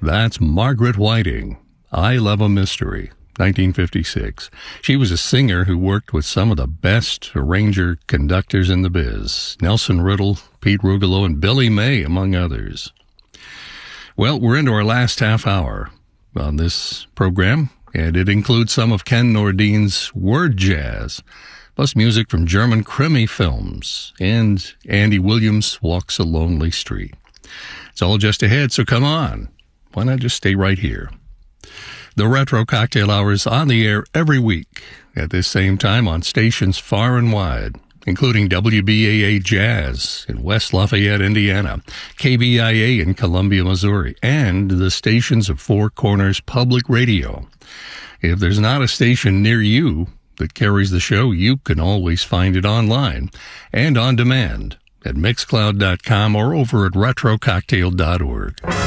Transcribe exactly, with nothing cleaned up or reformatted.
That's Margaret Whiting. I Love a Mystery, nineteen fifty-six. She was a singer who worked with some of the best arranger conductors in the biz. Nelson Riddle, Pete Rugolo, and Billy May, among others. Well, we're into our last half hour on this program, and it includes some of Ken Nordine's word jazz, plus music from German Krimi films, and Andy Williams' Walks a Lonely Street. It's all just ahead, so come on. Why not just stay right here? The Retro Cocktail Hour is on the air every week at this same time on stations far and wide, including W B A A Jazz in West Lafayette, Indiana, K B I A in Columbia, Missouri, and the stations of Four Corners Public Radio. If there's not a station near you that carries the show, you can always find it online and on demand at mixcloud dot com or over at retro cocktail dot org.